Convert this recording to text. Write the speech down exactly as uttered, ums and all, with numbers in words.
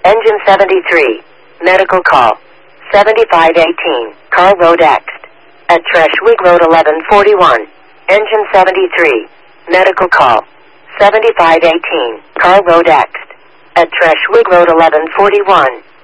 Engine seventy-three. Medical call. seventy-five eighteen. Carl Road X. At Treshwig Road eleven forty-one. Engine seventy-three. Medical call. seventy-five eighteen. Carl Road X. At Treshwig Road eleven forty-one.